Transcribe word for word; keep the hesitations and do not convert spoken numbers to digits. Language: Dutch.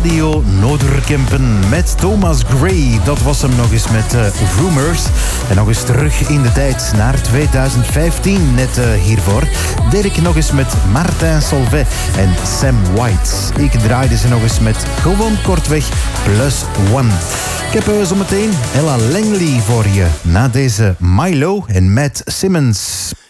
Radio Noorderkempen met Thomas Gray. Dat was hem nog eens met uh, Rumors. En nog eens terug in de tijd naar twintig vijftien, net uh, hiervoor. Deed ik nog eens met Martin Solveig en Sam White. Ik draaide ze nog eens met gewoon kortweg Plus One. Ik heb uh, zometeen Ella Langley voor je na deze Milo en Matt Simmons.